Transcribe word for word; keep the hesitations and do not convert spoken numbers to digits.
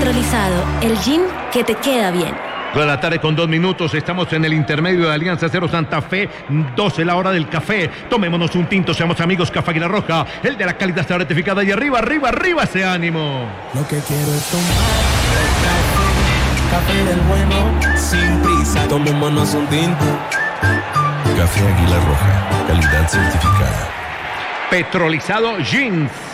Petrolizado, el gin que te queda bien. De la tarde con dos minutos, estamos en el intermedio de Alianza Cero Santa Fe, doce la hora del café. Tomémonos un tinto, seamos amigos, Café Águila Roja, el de la calidad está certificada y arriba, arriba, arriba ese ánimo. Lo que quiero es tomar café, café del bueno, sin prisa, tomémonos un tinto. Café Águila Roja, calidad certificada. Petrolizado Jeans.